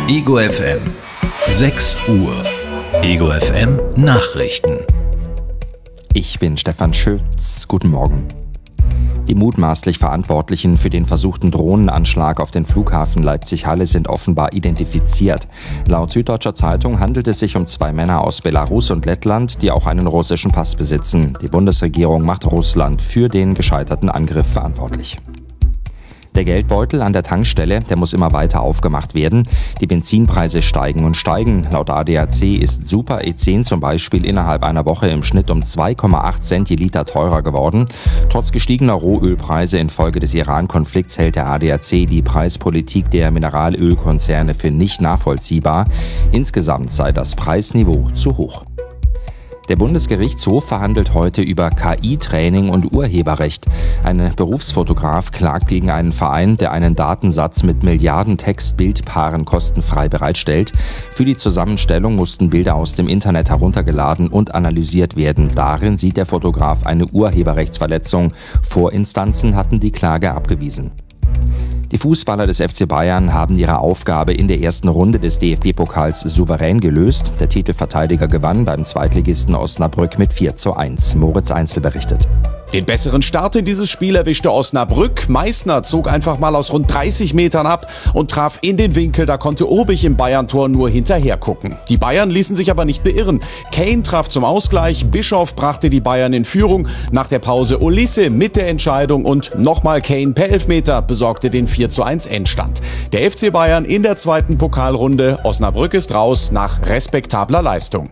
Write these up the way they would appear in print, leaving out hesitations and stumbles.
Ego FM, 6 Uhr. Ego FM Nachrichten. Ich bin Stefan Schütz. Guten Morgen. Die mutmaßlich Verantwortlichen für den versuchten Drohnenanschlag auf den Flughafen Leipzig-Halle sind offenbar identifiziert. Laut Süddeutscher Zeitung handelt es sich um 2 Männer aus Belarus und Lettland, die auch einen russischen Pass besitzen. Die Bundesregierung macht Russland für den gescheiterten Angriff verantwortlich. Der Geldbeutel an der Tankstelle, der muss immer weiter aufgemacht werden. Die Benzinpreise steigen und steigen. Laut ADAC ist Super E10 zum Beispiel innerhalb einer Woche im Schnitt um 2,8 Cent je Liter teurer geworden. Trotz gestiegener Rohölpreise infolge des Iran-Konflikts hält der ADAC die Preispolitik der Mineralölkonzerne für nicht nachvollziehbar. Insgesamt sei das Preisniveau zu hoch. Der Bundesgerichtshof verhandelt heute über KI-Training und Urheberrecht. Ein Berufsfotograf klagt gegen einen Verein, der einen Datensatz mit Milliarden Text-Bild-Paaren kostenfrei bereitstellt. Für die Zusammenstellung mussten Bilder aus dem Internet heruntergeladen und analysiert werden. Darin sieht der Fotograf eine Urheberrechtsverletzung. Vorinstanzen hatten die Klage abgewiesen. Die Fußballer des FC Bayern haben ihre Aufgabe in der ersten Runde des DFB-Pokals souverän gelöst. Der Titelverteidiger gewann beim Zweitligisten Osnabrück mit 4:1. Moritz Einzel berichtet. Den besseren Start in dieses Spiel erwischte Osnabrück. Meißner zog einfach mal aus rund 30 Metern ab und traf in den Winkel. Da konnte Obich im Bayern-Tor nur hinterher gucken. Die Bayern ließen sich aber nicht beirren. Kane traf zum Ausgleich, Bischof brachte die Bayern in Führung. Nach der Pause Olise mit der Entscheidung und nochmal Kane per Elfmeter besorgte den 4:1 Endstand. Der FC Bayern in der zweiten Pokalrunde. Osnabrück ist raus nach respektabler Leistung.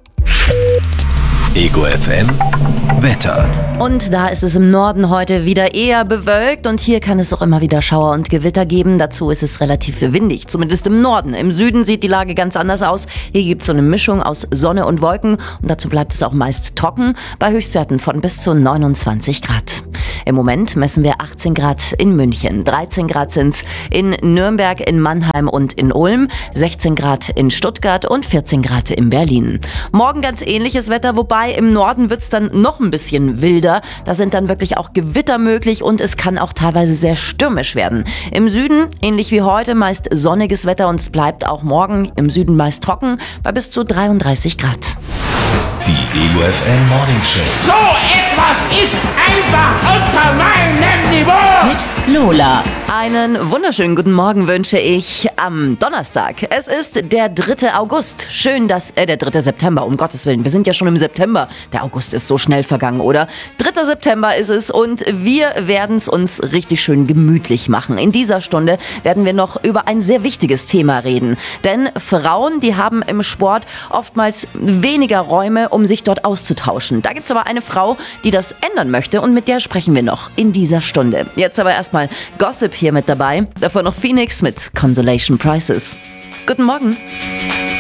Ego FM Wetter. Und da ist es im Norden heute wieder eher bewölkt und hier kann es auch immer wieder Schauer und Gewitter geben. Dazu ist es relativ windig, zumindest im Norden. Im Süden sieht die Lage ganz anders aus. Hier gibt es so eine Mischung aus Sonne und Wolken und dazu bleibt es auch meist trocken bei Höchstwerten von bis zu 29 Grad. Im Moment messen wir 18 Grad in München, 13 Grad sind's in Nürnberg, in Mannheim und in Ulm, 16 Grad in Stuttgart und 14 Grad in Berlin. Morgen ganz ähnliches Wetter, wobei im Norden wird's dann noch ein bisschen wilder. Da sind dann wirklich auch Gewitter möglich und es kann auch teilweise sehr stürmisch werden. Im Süden, ähnlich wie heute, meist sonniges Wetter und es bleibt auch morgen im Süden meist trocken bei bis zu 33 Grad. Die Ego FM Morning Show. So etwas ist einfach unter meinem Niveau. Mit Lola. Einen wunderschönen guten Morgen wünsche ich am Donnerstag. Es ist der 3. August. Schön, dass, der 3. September, um Gottes Willen. Wir sind ja schon im September. Der August ist so schnell vergangen, oder? 3. September ist es und wir werden es uns richtig schön gemütlich machen. In dieser Stunde werden wir noch über ein sehr wichtiges Thema reden. Denn Frauen, die haben im Sport oftmals weniger Räume, um sich dort auszutauschen. Da gibt es aber eine Frau, die das ändern möchte und mit der sprechen wir noch in dieser Stunde. Jetzt aber erstmal Gossip hier mit dabei. Davor noch Phoenix mit Consolation Prizes. Guten Morgen.